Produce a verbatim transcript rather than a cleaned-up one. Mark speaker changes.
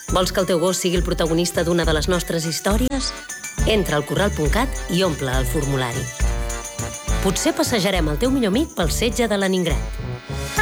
Speaker 1: Vols que el teu gos sigui el protagonista d'una de les nostres històries? Entra al corral punt cat i omple el formulari. Potser passejarem el teu millor amic pel setge de Leningrad.